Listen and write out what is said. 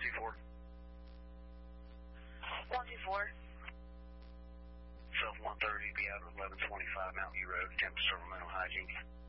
124. 124. Self 130, be out at 1125 Mountain View Road, attempt to serve mental hygiene.